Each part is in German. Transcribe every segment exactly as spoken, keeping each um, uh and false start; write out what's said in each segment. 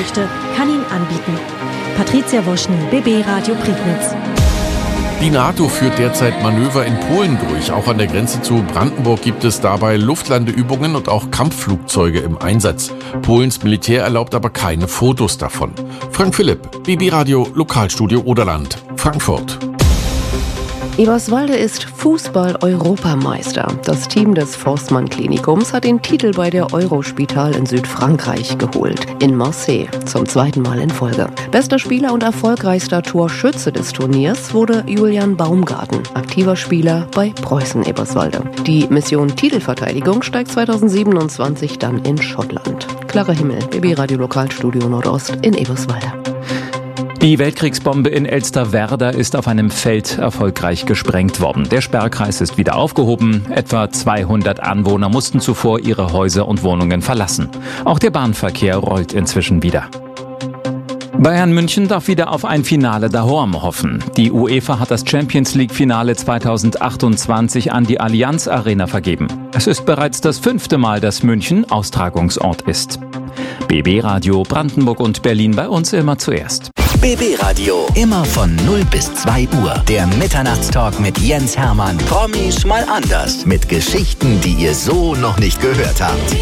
möchte, kann ihn anbieten. Patricia Woschny, B B Radio Prignitz. Die NATO führt derzeit Manöver in Polen durch. Auch an der Grenze zu Brandenburg gibt es dabei Luftlandeübungen und auch Kampfflugzeuge im Einsatz. Polens Militär erlaubt aber keine Fotos davon. Frank Philipp, B B Radio Lokalstudio Oderland, Frankfurt. Eberswalde ist Fußball-Europameister. Das Team des Forstmann-Klinikums hat den Titel bei der Eurospital in Südfrankreich geholt. In Marseille, zum zweiten Mal in Folge. Bester Spieler und erfolgreichster Torschütze des Turniers wurde Julian Baumgarten, aktiver Spieler bei Preußen Eberswalde. Die Mission Titelverteidigung steigt zweitausendsiebenundzwanzig dann in Schottland. Klarer Himmel, B B Radio Lokalstudio Nordost in Eberswalde. Die Weltkriegsbombe in Elsterwerda ist auf einem Feld erfolgreich gesprengt worden. Der Sperrkreis ist wieder aufgehoben. Etwa zweihundert Anwohner mussten zuvor ihre Häuser und Wohnungen verlassen. Auch der Bahnverkehr rollt inzwischen wieder. Bayern München darf wieder auf ein Finale daheim hoffen. Die UEFA hat das Champions-League-Finale zweitausendachtundzwanzig an die Allianz Arena vergeben. Es ist bereits das fünfte Mal, dass München Austragungsort ist. B B Radio Brandenburg und Berlin bei uns immer zuerst. B B Radio, immer von null bis zwei Uhr. Der Mitternachtstalk mit Jens Hermann. Promis mal anders. Mit Geschichten, die ihr so noch nicht gehört habt.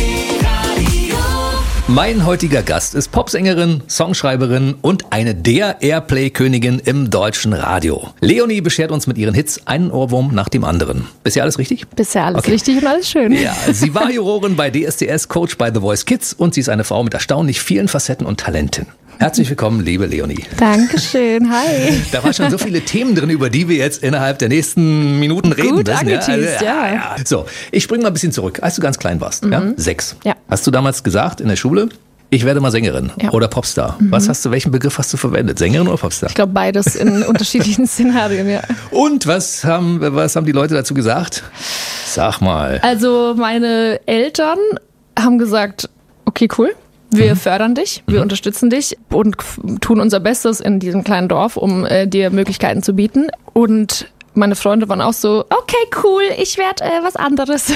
Mein heutiger Gast ist Popsängerin, Songschreiberin und eine der Airplay-Königin im deutschen Radio. Leonie beschert uns mit ihren Hits einen Ohrwurm nach dem anderen. Bisher alles richtig? Bisher alles okay. richtig und alles schön. Ja, sie war Jurorin bei D S D S, Coach bei The Voice Kids und sie ist eine Frau mit erstaunlich vielen Facetten und Talenten. Herzlich willkommen, liebe Leonie. Dankeschön, hi. Da waren schon so viele Themen drin, über die wir jetzt innerhalb der nächsten Minuten reden Gut müssen. angeteased, ja, also, ja, ja. ja. So, ich springe mal ein bisschen zurück. Als du ganz klein warst, Mhm. ja? sechs, Ja. hast du damals gesagt in der Schule, ich werde mal Sängerin Ja. oder Popstar. Mhm. Was hast du, welchen Begriff hast du verwendet? Sängerin oder Popstar? Ich glaube beides in unterschiedlichen Szenarien, ja. Und was haben, was haben die Leute dazu gesagt? Sag mal. Also meine Eltern haben gesagt, okay, cool. Wir mhm. fördern dich, wir mhm. unterstützen dich und tun unser Bestes in diesem kleinen Dorf, um äh, dir Möglichkeiten zu bieten. Und meine Freunde waren auch so, okay, cool, ich werde äh, was anderes.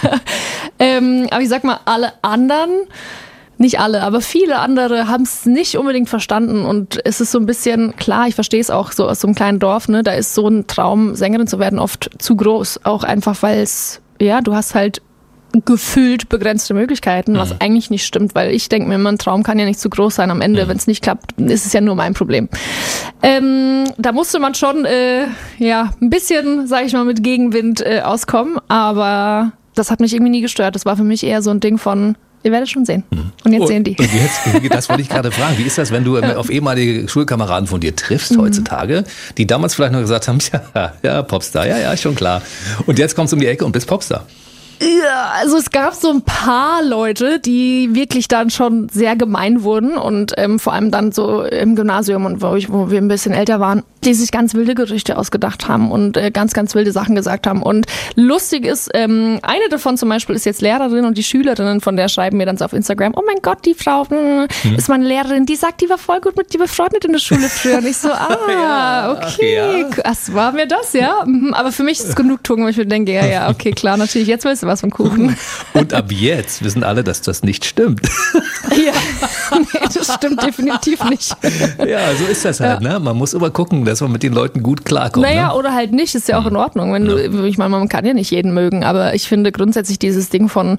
ähm, aber ich sag mal, alle anderen, nicht alle, aber viele andere haben es nicht unbedingt verstanden. Und es ist so ein bisschen, klar, ich verstehe es auch so aus so einem kleinen Dorf, ne, da ist so ein Traum, Sängerin zu werden, oft zu groß. Auch einfach, weil es, ja, du hast halt gefühlt begrenzte Möglichkeiten, was mhm. eigentlich nicht stimmt, weil ich denke mir immer, ein Traum kann ja nicht zu groß sein. Am Ende, mhm. wenn es nicht klappt, ist es ja nur mein Problem. Ähm, da musste man schon äh, ja ein bisschen, sage ich mal, mit Gegenwind äh, auskommen, aber das hat mich irgendwie nie gestört. Das war für mich eher so ein Ding von, ihr werdet schon sehen. Mhm. Und jetzt oh, sehen die. Und jetzt, das wollte ich gerade fragen. Wie ist das, wenn du ja. auf ehemalige Schulkameraden von dir triffst mhm. heutzutage, die damals vielleicht noch gesagt haben, ja, ja, Popstar, ja, ja, schon klar. Und jetzt kommst du um die Ecke und bist Popstar. Ja, also es gab so ein paar Leute, die wirklich dann schon sehr gemein wurden und ähm, vor allem dann so im Gymnasium und wo, ich, wo wir ein bisschen älter waren, die sich ganz wilde Gerüchte ausgedacht haben und äh, ganz, ganz wilde Sachen gesagt haben. Und lustig ist, ähm, eine davon zum Beispiel ist jetzt Lehrerin und die Schülerinnen von der schreiben mir dann so auf Instagram, oh mein Gott, die Frau hm. ist meine Lehrerin, die sagt, die war voll gut mit dir befreundet in der Schule früher. Und ich so, ah, ja, okay, ja. Was war mir das, ja? Aber für mich ist es Genugtuung, wo ich mir denke, ja, ja, okay, klar, natürlich, jetzt willst du was vom Kuchen. Und ab jetzt wissen alle, dass das nicht stimmt. Ja, nee, das stimmt definitiv nicht. Ja, so ist das halt, ja. ne? Man muss immer gucken, dass man mit den Leuten gut klarkommt. Naja, ne? oder halt nicht, ist ja auch in Ordnung. Wenn du, ja. Ich meine, man kann ja nicht jeden mögen, aber ich finde grundsätzlich dieses Ding von,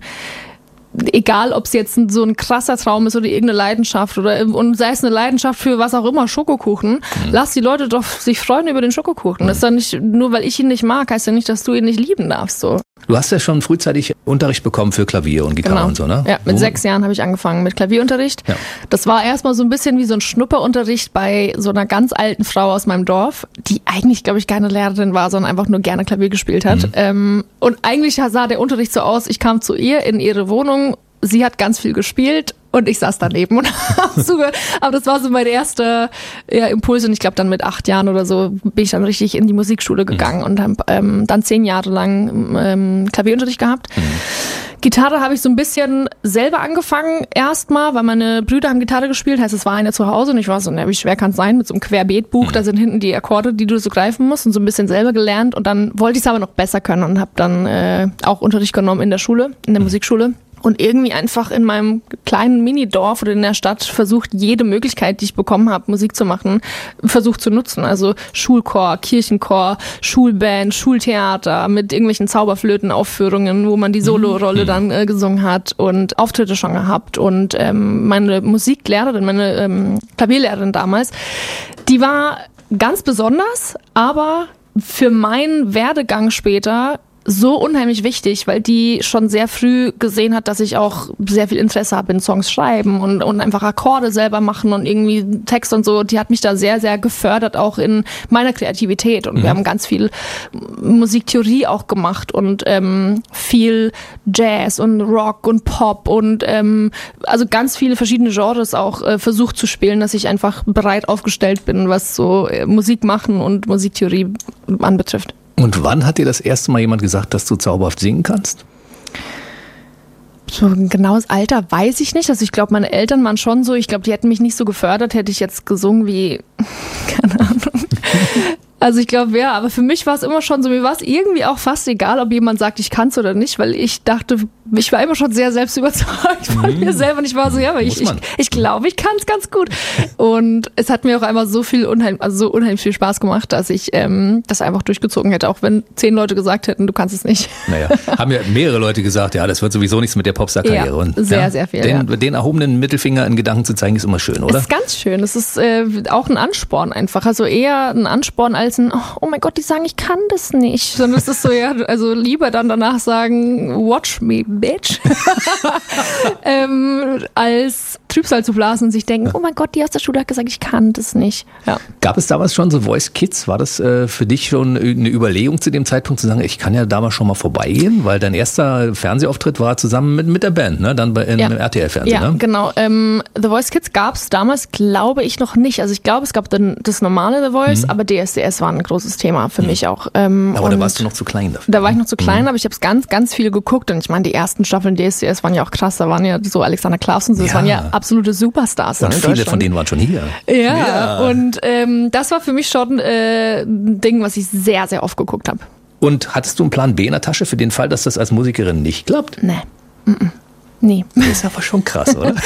egal ob es jetzt so ein krasser Traum ist oder irgendeine Leidenschaft oder und sei es eine Leidenschaft für was auch immer, Schokokuchen, mhm. lass die Leute doch sich freuen über den Schokokuchen. Das ist dann nicht, nur weil ich ihn nicht mag, heißt ja nicht, dass du ihn nicht lieben darfst. So. Du hast ja schon frühzeitig Unterricht bekommen für Klavier und Gitarre genau. und so, ne? Ja, mit Wo? sechs Jahren habe ich angefangen mit Klavierunterricht. Ja. Das war erstmal so ein bisschen wie so ein Schnupperunterricht bei so einer ganz alten Frau aus meinem Dorf, die eigentlich, glaube ich, keine Lehrerin war, sondern einfach nur gerne Klavier gespielt hat. Mhm. Ähm, und eigentlich sah der Unterricht so aus, ich kam zu ihr in ihre Wohnung, sie hat ganz viel gespielt und ich saß daneben und habe zugehört. Aber das war so mein erster ja, Impuls. Und ich glaube, dann mit acht Jahren oder so bin ich dann richtig in die Musikschule gegangen mhm. und habe ähm, dann zehn Jahre lang ähm, Klavierunterricht gehabt. Mhm. Gitarre habe ich so ein bisschen selber angefangen erstmal, weil meine Brüder haben Gitarre gespielt, heißt es war eine zu Hause und ich war so, na, wie schwer kann es sein, mit so einem Querbeetbuch, mhm. da sind hinten die Akkorde, die du so greifen musst und so ein bisschen selber gelernt und dann wollte ich es aber noch besser können und habe dann äh, auch Unterricht genommen in der Schule, in der mhm. Musikschule. und irgendwie einfach in meinem kleinen Minidorf oder in der Stadt versucht, jede Möglichkeit, die ich bekommen habe, Musik zu machen, versucht zu nutzen. Also Schulchor, Kirchenchor, Schulband, Schultheater mit irgendwelchen Zauberflötenaufführungen, wo man die Solorolle mhm. dann äh, gesungen hat und Auftritte schon gehabt. Und ähm, meine Musiklehrerin, meine ähm, Klavierlehrerin damals, die war ganz besonders, aber für meinen Werdegang später so unheimlich wichtig, weil die schon sehr früh gesehen hat, dass ich auch sehr viel Interesse habe in Songs schreiben und, und einfach Akkorde selber machen und irgendwie Text und so. Die hat mich da sehr, sehr gefördert, auch in meiner Kreativität. Und mhm. wir haben ganz viel Musiktheorie auch gemacht und ähm, viel Jazz und Rock und Pop und ähm, also ganz viele verschiedene Genres auch äh, versucht zu spielen, dass ich einfach breit aufgestellt bin, was so äh, Musik machen und Musiktheorie anbetrifft. Und wann hat dir das erste Mal jemand gesagt, dass du zauberhaft singen kannst? So ein genaues Alter weiß ich nicht. Also ich glaube, meine Eltern waren schon so, ich glaube, die hätten mich nicht so gefördert, hätte ich jetzt gesungen wie, keine Ahnung. Also ich glaube, ja, aber für mich war es immer schon so, mir war es irgendwie auch fast egal, ob jemand sagt, ich kann's oder nicht, weil ich dachte, ich war immer schon sehr selbst überzeugt von mm. mir selber und ich war so, ja, aber ich, ich, ich glaube, ich kann's ganz gut. Und es hat mir auch einmal so viel unheimlich, also so unheimlich viel Spaß gemacht, dass ich ähm, das einfach durchgezogen hätte, auch wenn zehn Leute gesagt hätten, du kannst es nicht. Naja, haben ja mehrere Leute gesagt, ja, das wird sowieso nichts mit der Popstar-Karriere. Ja, und, sehr, ja, sehr viel. Den, ja. den erhobenen Mittelfinger in Gedanken zu zeigen, ist immer schön, oder? Es ist ganz schön. Es ist äh, auch ein Ansporn einfach. Also eher ein Ansporn als ein, oh mein Gott, die sagen, ich kann das nicht. Sondern es ist so, ja, also lieber dann danach sagen, watch me, bitch. ähm, als Trübsal zu blasen und sich denken, oh mein Gott, die aus der Schule hat gesagt, ich kann das nicht. Ja. Gab es damals schon so Voice Kids? War das äh, für dich schon eine Überlegung zu dem Zeitpunkt zu sagen, ich kann ja damals schon mal vorbeigehen? Weil dein erster Fernsehauftritt war zusammen mit, mit der Band, ne? Dann bei in ja. R T L-Fernsehen. Ja, ne? genau. Ähm, The Voice Kids gab es damals, glaube ich, noch nicht. Also ich glaube, es gab dann das normale The Voice, mhm. aber D S D S war ein großes Thema für mhm. mich auch. Ähm, aber da warst du noch zu klein dafür. Da war ich noch zu klein, mhm. aber ich habe es ganz, ganz viel geguckt. Und ich meine, die ersten Staffeln D S D S waren ja auch krass. Da waren ja so Alexander Klaas und so, das ja. waren ja absolute Superstars. Und viele von denen waren schon hier. Ja, ja. und ähm, das war für mich schon äh, ein Ding, was ich sehr, sehr oft geguckt habe. Und hattest du einen Plan B in der Tasche für den Fall, dass das als Musikerin nicht klappt? Nee. Mm-mm. Nee. Das ist aber schon krass, oder?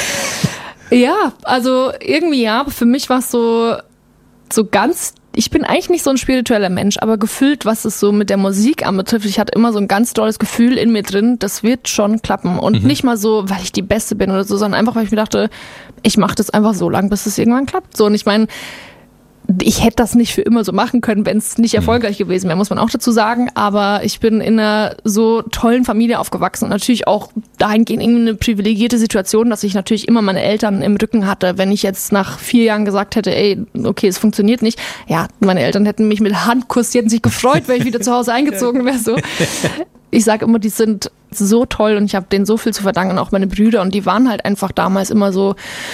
Ja, also irgendwie ja, aber für mich war es so, so ganz, ich bin eigentlich nicht so ein spiritueller Mensch, aber gefühlt, was es so mit der Musik anbetrifft, ich hatte immer so ein ganz tolles Gefühl in mir drin, das wird schon klappen. Und mhm. nicht mal so, weil ich die Beste bin oder so, sondern einfach, weil ich mir dachte, ich mache das einfach so lang, bis es irgendwann klappt. So, und ich meine, ich hätte das nicht für immer so machen können, wenn es nicht erfolgreich gewesen wäre, muss man auch dazu sagen. Aber ich bin in einer so tollen Familie aufgewachsen und natürlich auch dahingehend eine privilegierte Situation, dass ich natürlich immer meine Eltern im Rücken hatte. Wenn ich jetzt nach vier Jahren gesagt hätte, ey, okay, es funktioniert nicht, ja, meine Eltern hätten mich mit Handkuss, die hätten sich gefreut, wenn ich wieder zu Hause eingezogen wäre. So. Ich sage immer, die sind so toll und ich habe denen so viel zu verdanken, auch meine Brüder. Und die waren halt einfach damals immer so,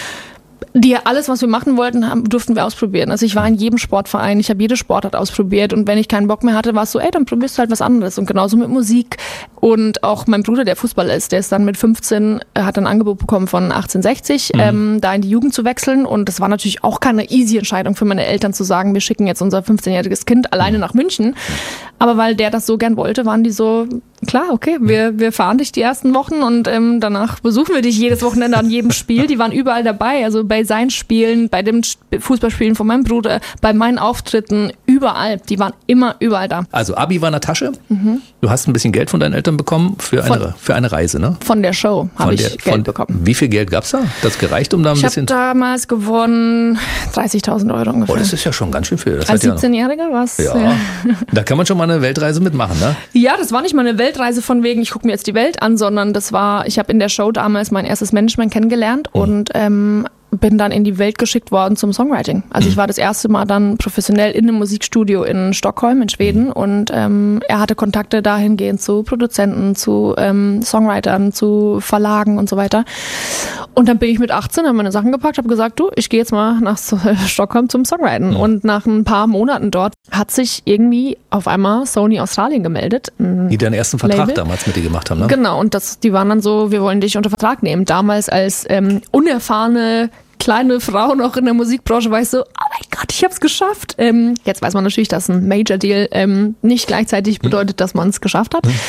die alles, was wir machen wollten, haben, durften wir ausprobieren. Also ich war in jedem Sportverein, ich habe jede Sportart ausprobiert und wenn ich keinen Bock mehr hatte, war es so, ey, dann probierst du halt was anderes. Und genauso mit Musik. Und auch mein Bruder, der Fußballer ist, der ist dann mit fünfzehn, hat ein Angebot bekommen von achtzehnhundertsechzig, mhm. ähm, da in die Jugend zu wechseln. Und das war natürlich auch keine easy Entscheidung für meine Eltern zu sagen, wir schicken jetzt unser fünfzehnjähriges Kind alleine nach München. Aber weil der das so gern wollte, waren die so, klar, okay, wir, wir fahren dich die ersten Wochen und ähm, danach besuchen wir dich jedes Wochenende an jedem Spiel. Die waren überall dabei, also bei seinen Spielen, bei dem Fußballspielen von meinem Bruder, bei meinen Auftritten, überall. Die waren immer überall da. Also Abi war in der Tasche. Mhm. Du hast ein bisschen Geld von deinen Eltern bekommen für eine, von, für eine Reise, ne? Von der Show habe ich der, Geld von, bekommen. Wie viel Geld gab's da? Das gereicht, um da ein ich bisschen... Ich habe damals gewonnen dreißigtausend Euro ungefähr. Oh, das ist ja schon ganz schön viel. Das Als siebzehnjähriger was? Ja. ja. Da kann man schon mal eine Weltreise mitmachen, ne? Ja, das war nicht mal eine Weltreise von wegen, ich gucke mir jetzt die Welt an, sondern das war, ich habe in der Show damals mein erstes Management kennengelernt mhm. und ähm, bin dann in die Welt geschickt worden zum Songwriting. Also ich war das erste Mal dann professionell in einem Musikstudio in Stockholm in Schweden und ähm, er hatte Kontakte dahingehend zu Produzenten, zu ähm, Songwritern, zu Verlagen und so weiter. Und dann bin ich mit achtzehn, habe meine Sachen gepackt, habe gesagt, du, ich gehe jetzt mal nach Stockholm zum Songwriten. Mhm. Und nach ein paar Monaten dort hat sich irgendwie auf einmal Sony Australien gemeldet. Die deinen ersten Vertrag Label. damals mit dir gemacht haben, ne? Genau, und das, die waren dann so, wir wollen dich unter Vertrag nehmen. Damals als ähm, unerfahrene kleine Frau noch in der Musikbranche war ich so, oh mein Gott, ich hab's geschafft. Ähm, jetzt weiß man natürlich, dass ein Major Deal ähm, nicht gleichzeitig bedeutet, dass man es geschafft hat.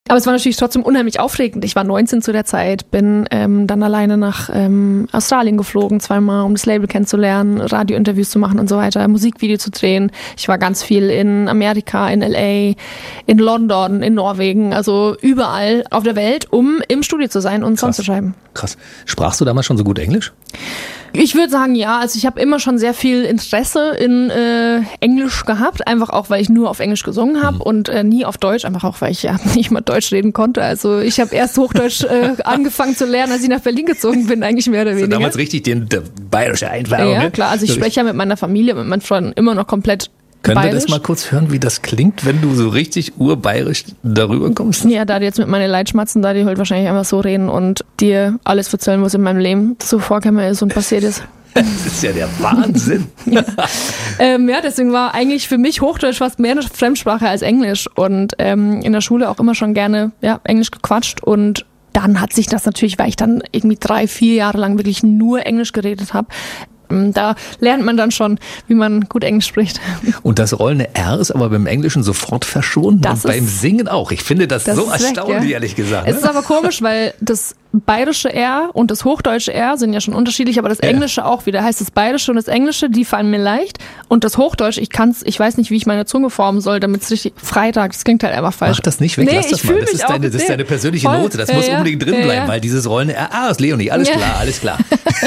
Aber es war natürlich trotzdem unheimlich aufregend. Ich war neunzehn zu der Zeit, bin ähm, dann alleine nach ähm, Australien geflogen, zweimal, um das Label kennenzulernen, Radiointerviews zu machen und so weiter, Musikvideo zu drehen. Ich war ganz viel in Amerika, in L A, in London, in Norwegen, also überall auf der Welt, um im Studio zu sein und Songs zu schreiben. Krass. Sprachst du damals schon so gut Englisch? Ich würde sagen, ja. Also ich habe immer schon sehr viel Interesse in äh, Englisch gehabt, einfach auch, weil ich nur auf Englisch gesungen habe mhm. und äh, nie auf Deutsch, einfach auch, weil ich ja nicht mal Deutsch reden konnte. Also ich habe erst Hochdeutsch äh, angefangen zu lernen, als ich nach Berlin gezogen bin, eigentlich mehr oder weniger. Also damals richtig den, der bayerische Einfluss. Ja, klar. Also ich spreche ja mit meiner Familie, mit meinen Freunden immer noch komplett Können bayerisch. wir das mal kurz hören, wie das klingt, wenn du so richtig urbayerisch darüber kommst? Ja, da die jetzt mit meinen Leitschmatzen, da die halt wahrscheinlich einfach so reden und dir alles erzählen, was in meinem Leben so vorgekommen ist und passiert ist. Das ist ja der Wahnsinn. ja. Ähm, ja, deswegen war eigentlich für mich Hochdeutsch fast mehr eine Fremdsprache als Englisch und ähm, in der Schule auch immer schon gerne ja, Englisch gequatscht und dann hat sich das natürlich, weil ich dann irgendwie drei, vier Jahre lang wirklich nur Englisch geredet habe, da lernt man dann schon, wie man gut Englisch spricht. Und das rollende R ist aber beim Englischen sofort verschwunden das und ist, beim Singen auch. Ich finde das, das so erstaunlich, weg, ja. ehrlich gesagt. Es ne? ist aber komisch, weil das bayerische R und das hochdeutsche R sind ja schon unterschiedlich, aber das Englische ja. auch wieder. Heißt das bayerische und das Englische, die fallen mir leicht. Und das Hochdeutsche, ich kann's, ich weiß nicht, wie ich meine Zunge formen soll, damit es richtig Freitag, das klingt halt einfach falsch. Mach das nicht weg, nee, lass das mal. Das ist, deine, das ist deine persönliche Voll. Note. Das ja, muss ja. unbedingt drin ja, bleiben, ja. weil dieses rollende R, ah, ist Leonie, alles ja. klar, alles klar.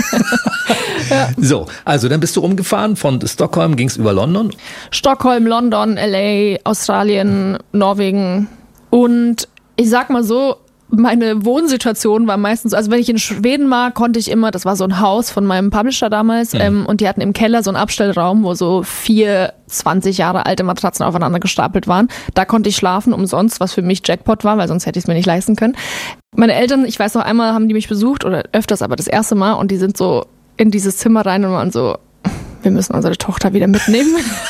ja. So, also dann bist du rumgefahren, von Stockholm ging's über London. Stockholm, London, L A, Australien, Norwegen und ich sag mal so, meine Wohnsituation war meistens, also wenn ich in Schweden war, konnte ich immer, das war so ein Haus von meinem Publisher damals mhm. ähm, und die hatten im Keller so einen Abstellraum, wo so vier zwanzig Jahre alte Matratzen aufeinander gestapelt waren. Da konnte ich schlafen umsonst, was für mich Jackpot war, weil sonst hätte ich es mir nicht leisten können. Meine Eltern, ich weiß noch einmal, haben die mich besucht oder öfters, aber das erste Mal und die sind so in dieses Zimmer rein und waren so, wir müssen unsere Tochter wieder mitnehmen.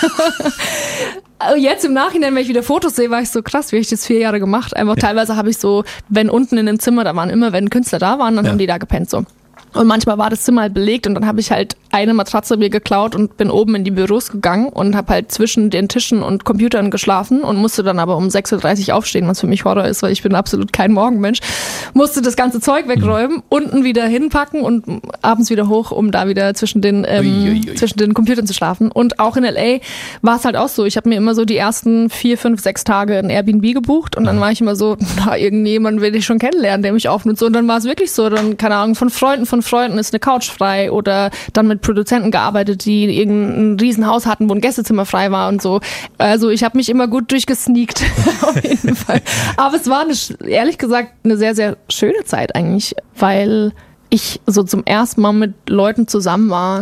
Jetzt im Nachhinein, wenn ich wieder Fotos sehe, war ich so krass, wie habe ich das vier Jahre gemacht. Einfach ja. teilweise habe ich so, wenn unten in dem Zimmer, da waren immer, wenn Künstler da waren, dann ja. haben die da gepennt so. Und manchmal war das Zimmer halt belegt und dann habe ich halt eine Matratze mir geklaut und bin oben in die Büros gegangen und habe halt zwischen den Tischen und Computern geschlafen und musste dann aber um sechs Uhr dreißig aufstehen, was für mich Horror ist, weil ich bin absolut kein Morgenmensch. Musste das ganze Zeug wegräumen, mhm. unten wieder hinpacken und abends wieder hoch, um da wieder zwischen den ähm, zwischen den Computern zu schlafen. Und auch in L A war es halt auch so. Ich habe mir immer so die ersten vier, fünf, sechs Tage ein Airbnb gebucht und dann war ich immer so, na, irgendjemanden will ich schon kennenlernen, der mich aufnimmt. So, und dann war es wirklich so, dann, keine Ahnung, von Freunden, von Freunden ist eine Couch frei oder dann mit Produzenten gearbeitet, die irgendein Riesenhaus hatten, wo ein Gästezimmer frei war und so. Also ich habe mich immer gut durchgesneakt, auf jeden Fall. Aber es war eine, ehrlich gesagt eine sehr, sehr schöne Zeit eigentlich, weil ich so zum ersten Mal mit Leuten zusammen war,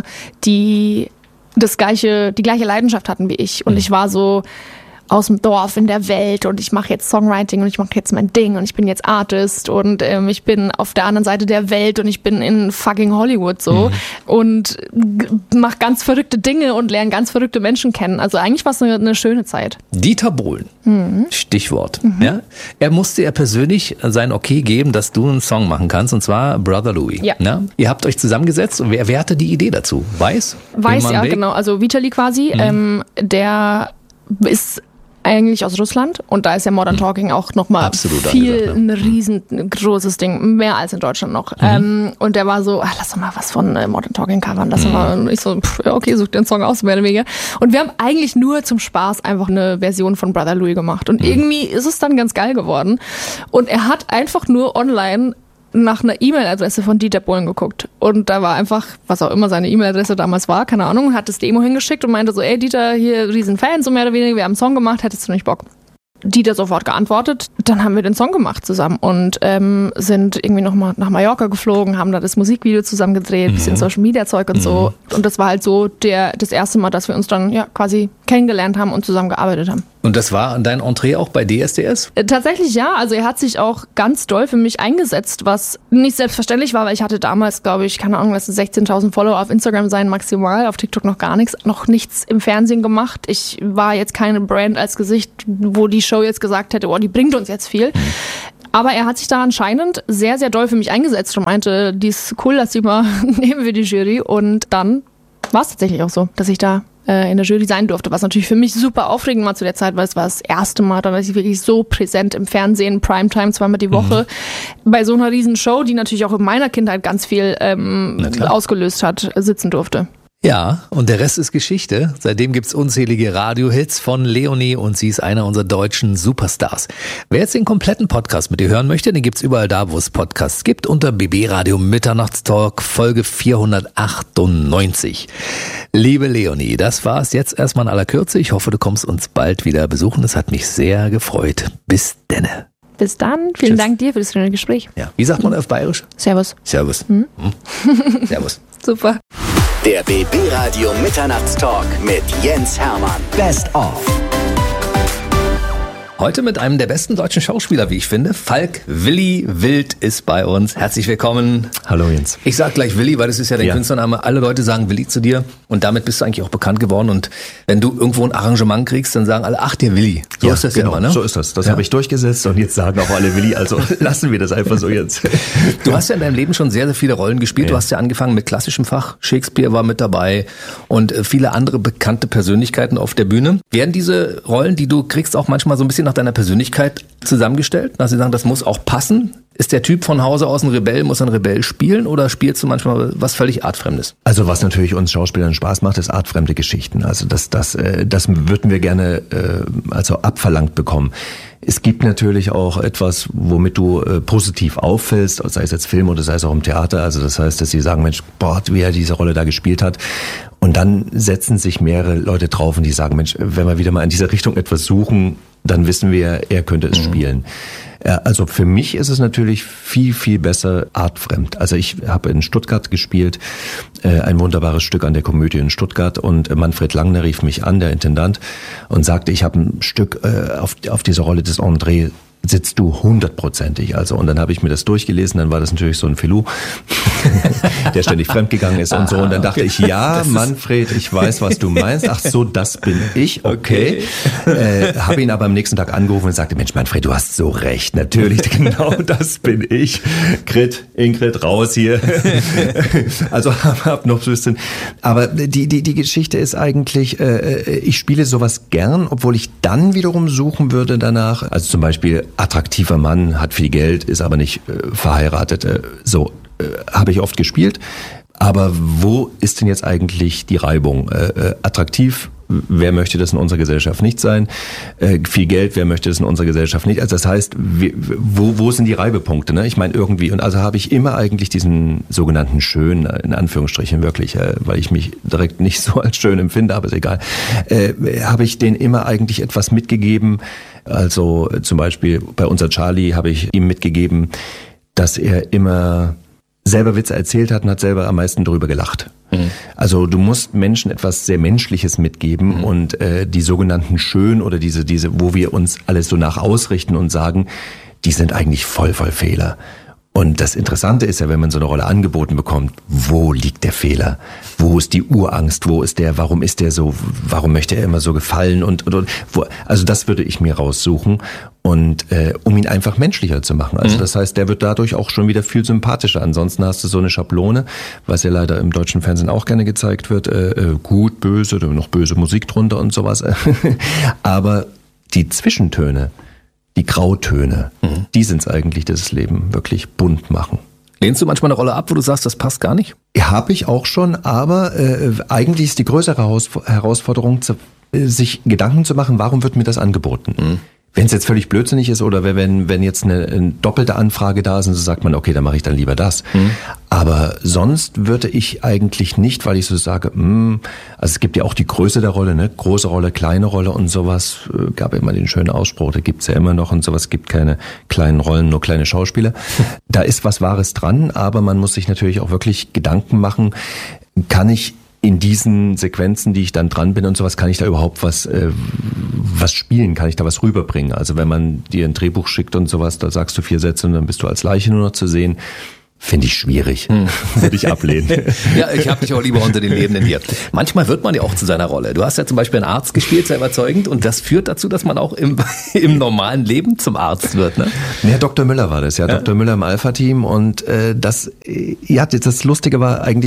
die das gleiche, die gleiche Leidenschaft hatten wie ich. Und mhm. ich war so aus dem Dorf in der Welt und ich mache jetzt Songwriting und ich mache jetzt mein Ding und ich bin jetzt Artist und ähm, ich bin auf der anderen Seite der Welt und ich bin in fucking Hollywood so mhm. und mache ganz verrückte Dinge und lerne ganz verrückte Menschen kennen. Also eigentlich war es eine, eine schöne Zeit. Dieter Bohlen, mhm. Stichwort. Mhm. Ja? Er musste ja persönlich sein Okay geben, dass du einen Song machen kannst und zwar Brother Louie. Ja. Ja? Ihr habt euch zusammengesetzt und wer, wer hatte die Idee dazu? Weiß? Weiß, ja, Weg? Genau. Also Vitali quasi, mhm. ähm, der ist eigentlich aus Russland und da ist ja Modern Talking auch nochmal viel, gesagt, ne? ein riesengroßes Ding, mehr als in Deutschland noch. Mhm. Ähm, und der war so, ach, lass doch mal was von äh, Modern Talking covern, lass doch mal. Und ich so, pff, okay, such den Song aus, mehr oder weniger. Und wir haben eigentlich nur zum Spaß einfach eine Version von Brother Louie gemacht und mhm. irgendwie ist es dann ganz geil geworden. Und er hat einfach nur online nach einer E-Mail-Adresse von Dieter Bohlen geguckt. Und da war einfach, was auch immer seine E-Mail-Adresse damals war, keine Ahnung, hat das Demo hingeschickt und meinte so, ey Dieter, hier riesen Fan, so mehr oder weniger, wir haben einen Song gemacht, hättest du nicht Bock? Dieter sofort geantwortet, dann haben wir den Song gemacht zusammen und ähm, sind irgendwie nochmal nach Mallorca geflogen, haben da das Musikvideo zusammen gedreht, mhm. bisschen Social-Media-Zeug und mhm. so. Und das war halt so der, das erste Mal, dass wir uns dann ja quasi kennengelernt haben und zusammen gearbeitet haben. Und das war dein Entree auch bei D S D S? Äh, tatsächlich ja, also er hat sich auch ganz doll für mich eingesetzt, was nicht selbstverständlich war, weil ich hatte damals, glaube ich, keine Ahnung, lass es sechzehntausend Follower auf Instagram sein, maximal, auf TikTok noch gar nichts, noch nichts im Fernsehen gemacht. Ich war jetzt keine Brand als Gesicht, wo die Show jetzt gesagt hätte, oh, die bringt uns jetzt viel. Aber er hat sich da anscheinend sehr, sehr doll für mich eingesetzt und meinte, die ist cool, lass die mal nehmen wir die Jury. Und dann war es tatsächlich auch so, dass ich da äh, in der Jury sein durfte, was natürlich für mich super aufregend war zu der Zeit, weil es war das erste Mal, dann war ich wirklich so präsent im Fernsehen, Primetime, zweimal die Woche, mhm. bei so einer riesen Show, die natürlich auch in meiner Kindheit ganz viel ähm, ausgelöst hat, sitzen durfte. Ja, und der Rest ist Geschichte. Seitdem gibt's unzählige Radiohits von Leonie und sie ist einer unserer deutschen Superstars. Wer jetzt den kompletten Podcast mit ihr hören möchte, den gibt's überall da, wo es Podcasts gibt, unter B B Radio Mitternachtstalk Folge vierhundertachtundneunzig. Liebe Leonie, das war's jetzt erstmal in aller Kürze. Ich hoffe, du kommst uns bald wieder besuchen. Das hat mich sehr gefreut. Bis denne. Bis dann. Vielen Tschüss. Dank dir für das schöne Gespräch. Ja. Wie sagt man auf Bayerisch? Servus. Servus. Mhm. Hm. Servus. Super. Der B B Radio Mitternachtstalk mit Jens Hermann. Best of. Heute mit einem der besten deutschen Schauspieler, wie ich finde. Falk Willi Wild ist bei uns. Herzlich willkommen. Hallo Jens. Ich sag gleich Willi, weil das ist ja der ja. Künstlername. Alle Leute sagen Willi zu dir und damit bist du eigentlich auch bekannt geworden. Und wenn du irgendwo ein Arrangement kriegst, dann sagen alle, ach, der Willi. So ja, ist das genau, immer, ne? So ist das. Das ja. habe ich durchgesetzt und jetzt sagen auch alle Willi, also lassen wir das einfach so jetzt. Du hast ja in deinem Leben schon sehr, sehr viele Rollen gespielt. Ja. Du hast ja angefangen mit klassischem Fach. Shakespeare war mit dabei und viele andere bekannte Persönlichkeiten auf der Bühne. Werden diese Rollen, die du kriegst, auch manchmal so ein bisschen nach deiner Persönlichkeit zusammengestellt, dass sie sagen, das muss auch passen? Ist der Typ von Hause aus ein Rebell, muss ein Rebell spielen oder spielst du manchmal was völlig Artfremdes? Also was natürlich uns Schauspielern Spaß macht, ist artfremde Geschichten. Also das, das, das würden wir gerne also abverlangt bekommen. Es gibt natürlich auch etwas, womit du äh, positiv auffällst, sei es jetzt Film oder sei es auch im Theater. Also das heißt, dass sie sagen, Mensch, boah, wie er diese Rolle da gespielt hat. Und dann setzen sich mehrere Leute drauf und die sagen, Mensch, wenn wir wieder mal in dieser Richtung etwas suchen, dann wissen wir, er könnte es mhm. spielen. Ja, also für mich ist es natürlich viel, viel besser artfremd. Also ich habe in Stuttgart gespielt, äh, ein wunderbares Stück an der Komödie in Stuttgart und Manfred Langner rief mich an, der Intendant, und sagte, ich habe ein Stück äh, auf, auf diese Rolle des André, sitzt du hundertprozentig. Also, und dann habe ich mir das durchgelesen, dann war das natürlich so ein Filou, der ständig fremdgegangen ist und so. Und dann dachte ich, ja, Manfred, ich weiß, was du meinst. Ach so, das bin ich, okay. okay. Äh, habe ihn aber am nächsten Tag angerufen und sagte, Mensch, Manfred, du hast so recht. Natürlich, genau das bin ich. Grit, Ingrid, raus hier. Also hab, hab noch so ein bisschen. Aber die, die, die Geschichte ist eigentlich, äh, ich spiele sowas gern, obwohl ich dann wiederum suchen würde danach. Also zum Beispiel, attraktiver Mann, hat viel Geld, ist aber nicht äh, verheiratet. Äh, so äh, habe ich oft gespielt. Aber wo ist denn jetzt eigentlich die Reibung? Äh, äh, attraktiv, wer möchte das in unserer Gesellschaft nicht sein? Äh, viel Geld, wer möchte das in unserer Gesellschaft nicht? Also das heißt, wie, wo, wo sind die Reibepunkte? Ne? Ich meine irgendwie, und also habe ich immer eigentlich diesen sogenannten schön, in Anführungsstrichen wirklich, äh, weil ich mich direkt nicht so als schön empfinde, aber ist egal, äh, habe ich denen immer eigentlich etwas mitgegeben. Also zum Beispiel bei unser Charlie habe ich ihm mitgegeben, dass er immer selber Witze erzählt hat und hat selber am meisten darüber gelacht. Mhm. Also du musst Menschen etwas sehr Menschliches mitgeben mhm. und äh, die sogenannten Schön oder diese, diese, wo wir uns alles so nach ausrichten und sagen, die sind eigentlich voll, voll Fehler. Und das Interessante ist ja, wenn man so eine Rolle angeboten bekommt, wo liegt der Fehler? Wo ist die Urangst? Wo ist der, warum ist der so, warum möchte er immer so gefallen? Und, und, und wo, also das würde ich mir raussuchen und äh, um ihn einfach menschlicher zu machen. Also mhm. das heißt, der wird dadurch auch schon wieder viel sympathischer. Ansonsten hast du so eine Schablone, was ja leider im deutschen Fernsehen auch gerne gezeigt wird, äh, gut, böse, noch böse Musik drunter und sowas. Aber die Zwischentöne, die Grautöne, mhm. die sind's eigentlich, die das Leben wirklich bunt machen. Lehnst du manchmal eine Rolle ab, wo du sagst, das passt gar nicht? Ja, habe ich auch schon, aber äh, eigentlich ist die größere Haus- Herausforderung, zu, äh, sich Gedanken zu machen, warum wird mir das angeboten? Mhm. Wenn es jetzt völlig blödsinnig ist oder wenn wenn jetzt eine, eine doppelte Anfrage da ist, und so sagt man, okay, dann mache ich dann lieber das. Mhm. Aber sonst würde ich eigentlich nicht, weil ich so sage, mh, also es gibt ja auch die Größe der Rolle, ne, große Rolle, kleine Rolle und sowas. Äh, gab immer den schönen Ausspruch, da gibt's ja immer noch und sowas, gibt keine kleinen Rollen, nur kleine Schauspieler. Da ist was Wahres dran, aber man muss sich natürlich auch wirklich Gedanken machen, kann ich in diesen Sequenzen, die ich dann dran bin und sowas, kann ich da überhaupt was äh, was spielen, kann ich da was rüberbringen? Also wenn man dir ein Drehbuch schickt und sowas, da sagst du vier Sätze und dann bist du als Leiche nur noch zu sehen, finde ich schwierig. Hm. Würde ich ablehnen. Ja, ich habe dich auch lieber unter den Lebenden hier. Manchmal wird man ja auch zu seiner Rolle. Du hast ja zum Beispiel einen Arzt gespielt, sehr überzeugend, und das führt dazu, dass man auch im, im normalen Leben zum Arzt wird, ne? Ja, Doktor Müller war das, ja, ja. Doktor Müller im Alpha-Team und äh, das, ja, das Lustige war eigentlich,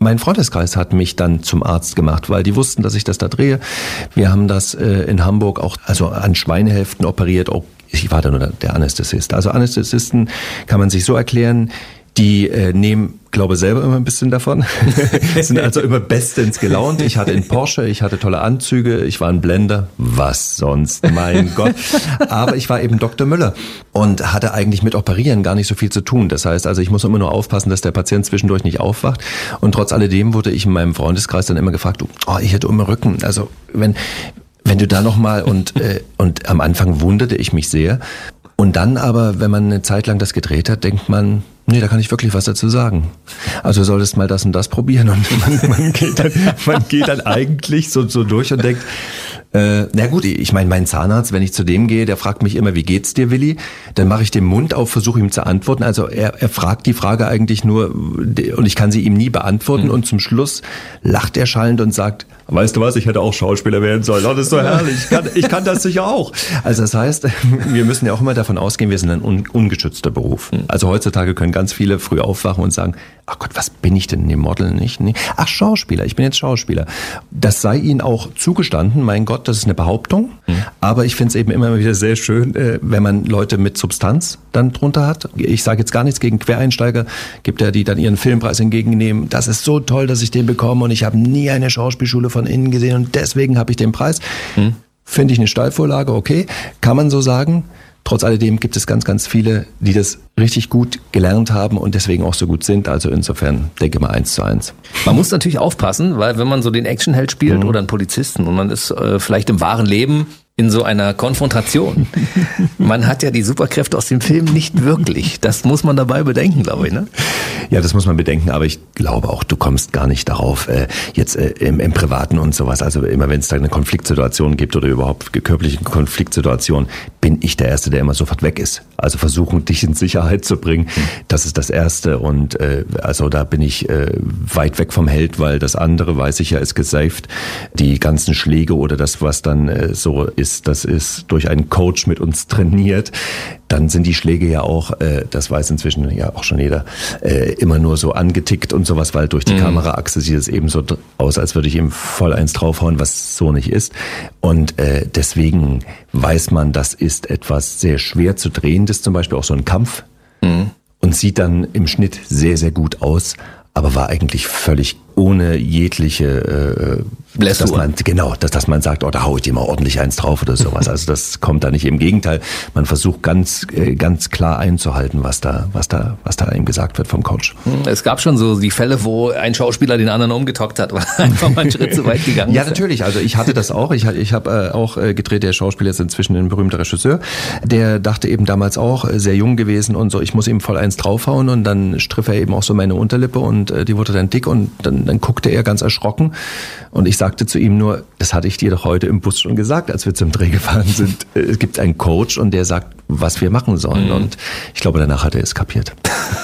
Mein Freundeskreis hat mich dann zum Arzt gemacht, weil die wussten, dass ich das da drehe. Wir haben das äh, in Hamburg auch also an Schweinehälften operiert. Auch ich war da nur der Anästhesist. Also Anästhesisten kann man sich so erklären, die äh, nehmen, glaube selber immer ein bisschen davon, sind also immer bestens gelaunt. Ich hatte einen Porsche, ich hatte tolle Anzüge, ich war ein Blender, was sonst, mein Gott. Aber ich war eben Doktor Müller und hatte eigentlich mit Operieren gar nicht so viel zu tun. Das heißt also, ich muss immer nur aufpassen, dass der Patient zwischendurch nicht aufwacht. Und trotz alledem wurde ich in meinem Freundeskreis dann immer gefragt, oh, ich hätte immer Rücken. Also wenn wenn du da noch mal und äh, und am Anfang wunderte ich mich sehr. Und dann aber, wenn man eine Zeit lang das gedreht hat, denkt man, nee, da kann ich wirklich was dazu sagen. Also solltest mal das und das probieren. Und man, man, geht, dann, man geht dann eigentlich so, so durch und denkt, äh, na gut, ich meine, mein Zahnarzt, wenn ich zu dem gehe, der fragt mich immer, wie geht's dir, Willi? Dann mache ich den Mund auf, versuche ihm zu antworten. Also er, er fragt die Frage eigentlich nur und ich kann sie ihm nie beantworten. Mhm. Und zum Schluss lacht er schallend und sagt, weißt du was, ich hätte auch Schauspieler werden sollen. Oh, das ist so herrlich. Ich kann, ich kann das sicher auch. Also das heißt, wir müssen ja auch immer davon ausgehen, wir sind ein un, ungeschützter Beruf. Also heutzutage können ganz viele früh aufwachen und sagen, ach Gott, was bin ich denn? Nee, Model nicht. Nee. Ach, Schauspieler, ich bin jetzt Schauspieler. Das sei ihnen auch zugestanden, mein Gott, das ist eine Behauptung. Mhm. Aber ich finde es eben immer wieder sehr schön, wenn man Leute mit Substanz dann drunter hat. Ich sage jetzt gar nichts gegen Quereinsteiger, gibt ja, die dann ihren Filmpreis entgegennehmen. Das ist so toll, dass ich den bekomme und ich habe nie eine Schauspielschule von innen gesehen und deswegen habe ich den Preis. Mhm. Finde ich eine Steilvorlage, okay, kann man so sagen. Trotz alledem gibt es ganz, ganz viele, die das richtig gut gelernt haben und deswegen auch so gut sind. Also insofern denke mal eins zu eins. Man muss natürlich aufpassen, weil wenn man so den Actionheld spielt mhm. oder einen Polizisten und man ist äh, vielleicht im wahren Leben in so einer Konfrontation. Man hat ja die Superkräfte aus dem Film nicht wirklich. Das muss man dabei bedenken, glaube ich, ne? Ja, das muss man bedenken, aber ich glaube auch, du kommst gar nicht darauf, äh, jetzt äh, im, im Privaten und sowas. Also immer wenn es da eine Konfliktsituation gibt oder überhaupt körperliche Konfliktsituation, bin ich der Erste, der immer sofort weg ist. Also versuchen, dich in Sicherheit zu bringen, das ist das Erste. Und äh, also da bin ich äh, weit weg vom Held, weil das andere, weiß ich ja, ist gesaved. Die ganzen Schläge oder das, was dann äh, so ist, das ist durch einen Coach mit uns trainiert. Dann sind die Schläge ja auch, äh, das weiß inzwischen ja auch schon jeder, äh, immer nur so angetickt und sowas, weil durch die mhm. Kameraachse sieht es eben so aus, als würde ich ihm voll eins draufhauen, was so nicht ist. Und äh, deswegen weiß man, das ist etwas sehr schwer zu drehen. Das ist zum Beispiel auch so ein Kampf mhm. und sieht dann im Schnitt sehr, sehr gut aus, aber war eigentlich völlig ohne jegliche äh, dass man, genau, dass, dass man sagt, oh, da hau ich dir mal ordentlich eins drauf oder sowas. Also das kommt da nicht. Im Gegenteil, man versucht ganz, ganz klar einzuhalten, was da, was da, was da ihm gesagt wird vom Coach. Es gab schon so die Fälle, wo ein Schauspieler den anderen umgetockt hat, weil er einfach mal einen Schritt zu weit gegangen ist. Ja, natürlich. Also ich hatte das auch. Ich, ich habe äh, auch äh, gedreht. Der Schauspieler ist inzwischen ein berühmter Regisseur. Der dachte eben damals auch, äh, sehr jung gewesen und so, ich muss ihm voll eins draufhauen und dann striff er eben auch so meine Unterlippe und äh, die wurde dann dick und dann, dann guckte er ganz erschrocken und ich sagte zu ihm nur, das hatte ich dir doch heute im Bus schon gesagt, als wir zum Dreh gefahren sind. Es gibt einen Coach und der sagt, was wir machen sollen. Mhm. Und ich glaube, danach hat er es kapiert.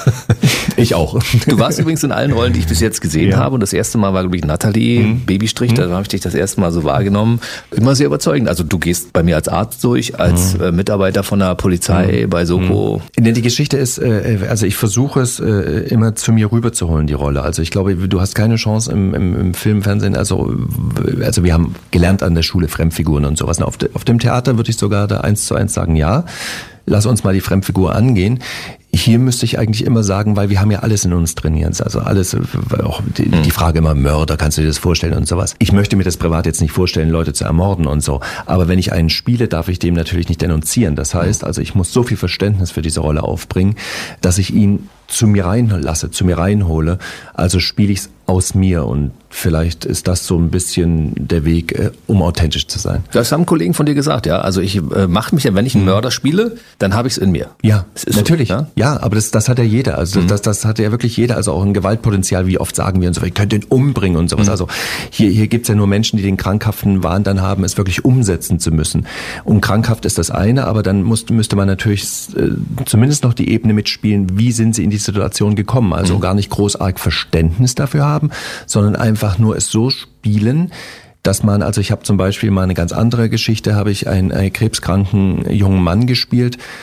Ich auch. Du warst übrigens in allen Rollen, die ich bis jetzt gesehen ja. habe. Und das erste Mal war, glaube ich, Nathalie, mhm. Babystrich. Mhm. Da habe ich dich das erste Mal so wahrgenommen. Immer sehr überzeugend. Also du gehst bei mir als Arzt durch, als mhm. Mitarbeiter von der Polizei mhm. bei Soko. Mhm. Die Geschichte ist, also ich versuche es immer zu mir rüberzuholen, die Rolle. Also ich glaube, du hast keine Chance im, im, im Film, Fernsehen. Also, also wir haben gelernt an der Schule Fremdfiguren und sowas. Auf, de, auf dem Theater würde ich sogar da eins zu eins sagen, ja. Lass uns mal die Fremdfigur angehen. Hier müsste ich eigentlich immer sagen, weil wir haben ja alles in uns trainiert. Also alles, auch die, die Frage immer Mörder, kannst du dir das vorstellen und sowas. Ich möchte mir das privat jetzt nicht vorstellen, Leute zu ermorden und so. Aber wenn ich einen spiele, darf ich dem natürlich nicht denunzieren. Das heißt, also ich muss so viel Verständnis für diese Rolle aufbringen, dass ich ihn zu mir reinlasse, zu mir reinhole. Also spiele ich es aus mir und vielleicht ist das so ein bisschen der Weg, äh, um authentisch zu sein. Das haben Kollegen von dir gesagt, ja. Also ich äh, mache mich ja, wenn ich einen Mörder spiele, dann habe ich es in mir. Ja, natürlich. So, ja? ja, aber das, das hat ja jeder. Also mhm. das, das hat ja wirklich jeder. Also auch ein Gewaltpotenzial, wie oft sagen wir und so, ich könnte ihn umbringen und sowas. Mhm. Also hier, hier gibt's ja nur Menschen, die den krankhaften Wahn dann haben, es wirklich umsetzen zu müssen. Und krankhaft ist das eine, aber dann muss, müsste man natürlich äh, zumindest noch die Ebene mitspielen, wie sind sie in die Situation gekommen. Also mhm. gar nicht groß arg Verständnis dafür haben, sondern einfach nur es so spielen, dass man, also ich habe zum Beispiel mal eine ganz andere Geschichte, habe ich einen, einen krebskranken jungen Mann gespielt,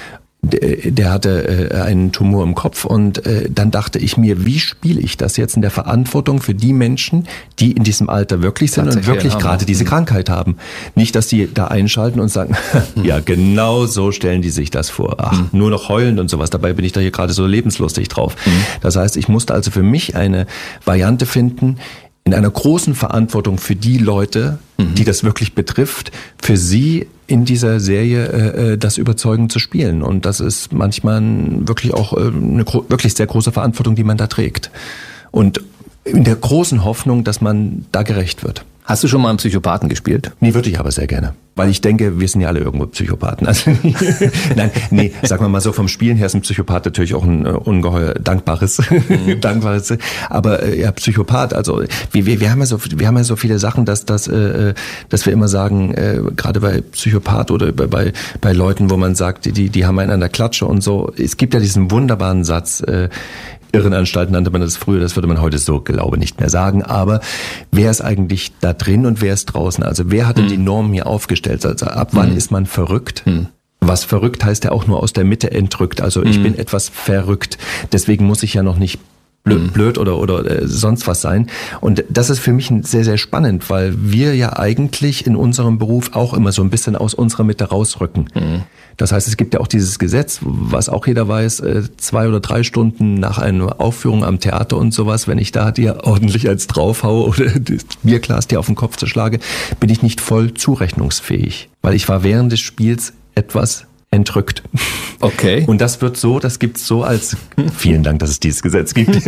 der, der hatte äh, einen Tumor im Kopf und äh, dann dachte ich mir, wie spiele ich das jetzt in der Verantwortung für die Menschen, die in diesem Alter wirklich sind und wirklich haben. gerade diese Krankheit haben. Nicht, dass die da einschalten und sagen, ja, genau so stellen die sich das vor. Ach, mhm. nur noch heulend und sowas. Dabei bin ich da hier gerade so lebenslustig drauf. Mhm. Das heißt, ich musste also für mich eine Variante finden, in einer großen Verantwortung für die Leute, mhm. die das wirklich betrifft, für sie in dieser Serie äh, das überzeugend zu spielen. Und das ist manchmal wirklich auch äh, eine gro- wirklich sehr große Verantwortung, die man da trägt. Und in der großen Hoffnung, dass man da gerecht wird. Hast du schon mal einen Psychopathen gespielt? Nee, würde ich aber sehr gerne. Weil ich denke, wir sind ja alle irgendwo Psychopathen. Also, nein, nee, sagen wir mal so, vom Spielen her ist ein Psychopath natürlich auch ein äh, ungeheuer dankbares, mhm. dankbares, aber äh, ja, Psychopath, also wir, wir, wir haben ja so, wir haben ja so viele Sachen, dass, dass, äh, dass wir immer sagen, äh, gerade bei Psychopath oder bei, bei, bei Leuten, wo man sagt, die, die haben einen an der Klatsche und so. Es gibt ja diesen wunderbaren Satz, äh, Irrenanstalt nannte man das früher, das würde man heute so, glaube nicht mehr sagen, aber wer ist eigentlich da drin und wer ist draußen? Also wer hat denn mhm. die Normen hier aufgestellt? Also ab wann mhm. ist man verrückt? Mhm. Was verrückt heißt ja auch nur aus der Mitte entrückt, also ich mhm. bin etwas verrückt, deswegen muss ich ja noch nicht blöd, blöd oder, oder äh, sonst was sein. Und das ist für mich sehr, sehr spannend, weil wir ja eigentlich in unserem Beruf auch immer so ein bisschen aus unserer Mitte rausrücken. Mhm. Das heißt, es gibt ja auch dieses Gesetz, was auch jeder weiß, äh, zwei oder drei Stunden nach einer Aufführung am Theater und sowas, wenn ich da dir ordentlich eins draufhaue oder das Bierglas dir auf den Kopf zerschlage, bin ich nicht voll zurechnungsfähig. Weil ich war während des Spiels etwas entrückt. Okay. Und das wird so, das gibt's so als, vielen Dank, dass es dieses Gesetz gibt.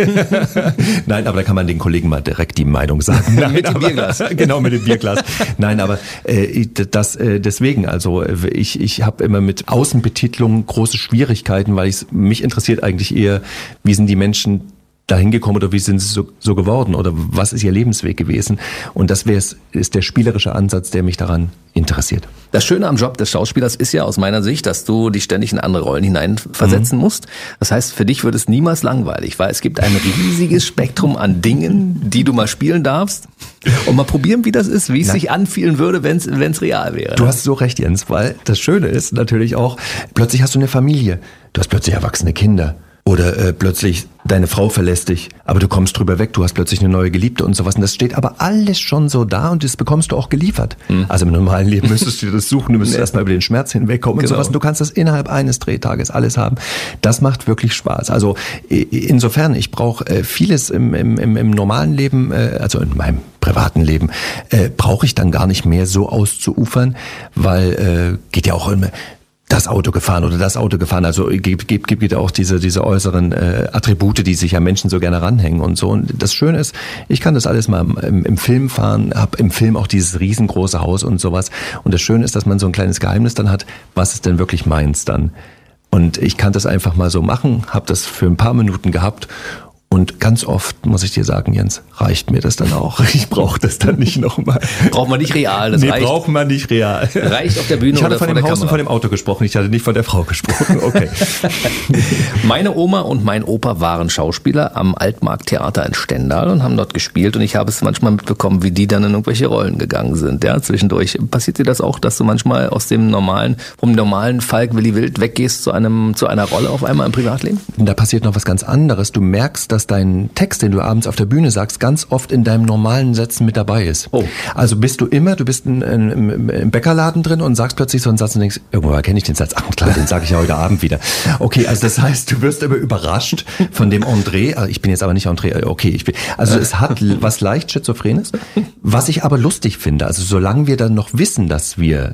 Nein, aber da kann man den Kollegen mal direkt die Meinung sagen. Nein, mit dem aber, Bierglas. Genau, mit dem Bierglas. Nein, aber äh, das äh, deswegen, also ich ich habe immer mit Außenbetitlung große Schwierigkeiten, weil ich mich interessiert eigentlich eher, wie sind die Menschen dahin gekommen oder wie sind sie so, so geworden oder was ist ihr Lebensweg gewesen? Und das wäre ist der spielerische Ansatz, der mich daran interessiert. Das Schöne am Job des Schauspielers ist ja aus meiner Sicht, dass du dich ständig in andere Rollen hineinversetzen mhm. musst. Das heißt, für dich wird es niemals langweilig, weil es gibt ein riesiges Spektrum an Dingen, die du mal spielen darfst und mal probieren, wie das ist, wie es Nein. sich anfühlen würde, wenn es real wäre. Du hast so recht, Jens, weil das Schöne ist natürlich auch, plötzlich hast du eine Familie, du hast plötzlich erwachsene Kinder. Oder äh, plötzlich deine Frau verlässt dich, aber du kommst drüber weg, du hast plötzlich eine neue Geliebte und sowas. Und das steht aber alles schon so da und das bekommst du auch geliefert. Mhm. Also im normalen Leben müsstest du dir das suchen, du müsstest nee. erstmal über den Schmerz hinwegkommen genau. und sowas. Und du kannst das innerhalb eines Drehtages alles haben. Das macht wirklich Spaß. Also insofern, ich brauche äh, vieles im, im, im, im normalen Leben, äh, also in meinem privaten Leben, äh, brauche ich dann gar nicht mehr so auszuufern, weil äh, geht ja auch immer das Auto gefahren oder das Auto gefahren. Also gibt gibt gibt auch diese diese äußeren äh, Attribute, die sich ja Menschen so gerne ranhängen und so. Und das Schöne ist, ich kann das alles mal im, im Film fahren, habe im Film auch dieses riesengroße Haus und sowas. Und das Schöne ist, dass man so ein kleines Geheimnis dann hat, was ist denn wirklich meins dann. Und ich kann das einfach mal so machen, habe das für ein paar Minuten gehabt. Und ganz oft, muss ich dir sagen, Jens, reicht mir das dann auch. Ich brauche das dann nicht nochmal. Braucht man nicht real. Das nee, reicht. braucht man nicht real. Reicht auf der Bühne ich hatte oder von vor dem der Haus Kamera. und von dem Auto gesprochen. Ich hatte nicht von der Frau gesprochen. Okay. Meine Oma und mein Opa waren Schauspieler am Altmarkttheater in Stendal und haben dort gespielt. Und ich habe es manchmal mitbekommen, wie die dann in irgendwelche Rollen gegangen sind. Ja, zwischendurch. Passiert dir das auch, dass du manchmal aus dem normalen, vom normalen Falk Willi Wild weggehst zu einem, zu einer Rolle auf einmal im Privatleben? Da passiert noch was ganz anderes. Du merkst, dass dein Text, den du abends auf der Bühne sagst, ganz oft in deinem normalen Sätzen mit dabei ist. Oh. Also bist du immer, du bist in, in, im, im Bäckerladen drin und sagst plötzlich so einen Satz und denkst, irgendwo erkenne ich den Satz. Ach klar, den sage ich ja heute Abend wieder. Okay, also das heißt, du wirst immer überrascht von dem André. Ich bin jetzt aber nicht André, okay. Ich bin, also es hat was leicht Schizophrenes, was ich aber lustig finde. Also solange wir dann noch wissen, dass wir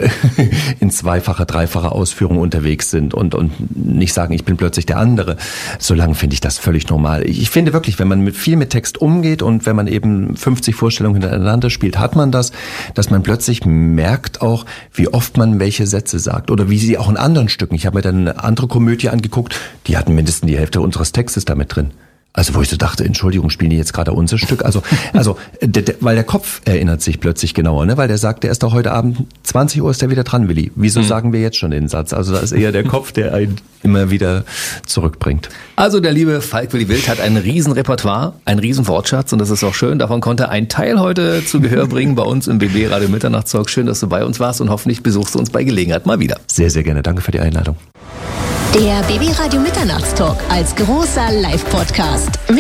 in zweifacher, dreifacher Ausführung unterwegs sind und und nicht sagen, ich bin plötzlich der andere. Solange finde ich das völlig normal. Ich finde wirklich, wenn man mit viel mit Text umgeht und wenn man eben fünfzig Vorstellungen hintereinander spielt, hat man das, dass man plötzlich merkt auch, wie oft man welche Sätze sagt oder wie sie auch in anderen Stücken. Ich habe mir dann eine andere Komödie angeguckt, die hatten mindestens die Hälfte unseres Textes damit drin. Also wo ich so dachte, Entschuldigung, spielen die jetzt gerade unser Stück? Also, also de, de, weil der Kopf erinnert sich plötzlich genauer, ne? Weil der sagt, der ist doch heute Abend, zwanzig Uhr ist der wieder dran, Willi. Wieso mhm. sagen wir jetzt schon den Satz? Also da ist eher der Kopf, der einen immer wieder zurückbringt. Also der liebe Falk Willi Wild hat ein riesen Repertoire, ein riesen Wortschatz und das ist auch schön. Davon konnte ein Teil heute zu Gehör bringen bei uns im B B Radio Mitternachtstalk. Schön, dass du bei uns warst und hoffentlich besuchst du uns bei Gelegenheit mal wieder. Sehr, sehr gerne. Danke für die Einladung. Der B B Radio Mitternachtstalk als großer Live-Podcast.